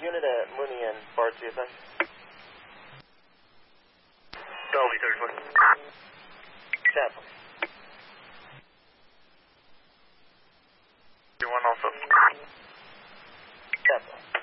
unit at Mooney and Bar TSI. Dolby 34. Chat. You want also? Chat.